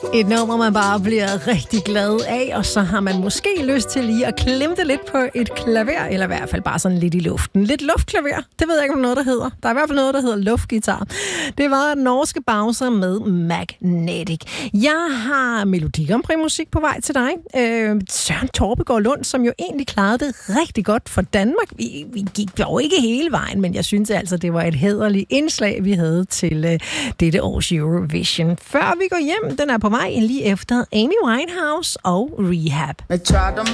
Et nummer, man bare bliver rigtig glad af, og så har man måske lyst til lige at klemme det lidt på et klaver, eller i hvert fald bare sådan lidt i luften. Lidt luftklaver, det ved jeg ikke, om noget, der hedder. Der er i hvert fald noget, der hedder luftgitar. Det var norske Bowser med Magnetic. Jeg har Melodi Grand Prix musik på vej til dig. Søren Torpegaard Lund, som jo egentlig klarede det rigtig godt for Danmark. Vi gik jo ikke hele vejen, men jeg synes altså, det var et hæderligt indslag, vi havde til dette års Eurovision. Før vi går hjem, den er på vej lige efter Amy Winehouse og Rehab.